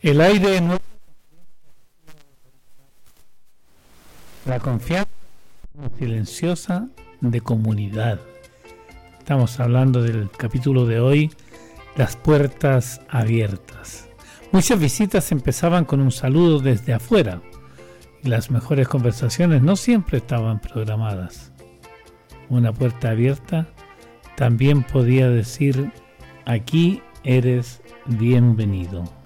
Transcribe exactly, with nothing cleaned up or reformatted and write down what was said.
El aire no... La confianza silenciosa de comunidad. Estamos hablando del capítulo de hoy, las puertas abiertas. Muchas visitas empezaban con un saludo desde afuera y las mejores conversaciones no siempre estaban programadas. Una puerta abierta también podía decir: aquí eres bienvenido.